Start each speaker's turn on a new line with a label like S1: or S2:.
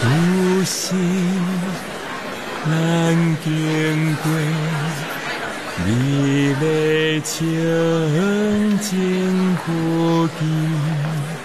S1: 有时咱经过美丽清净附近。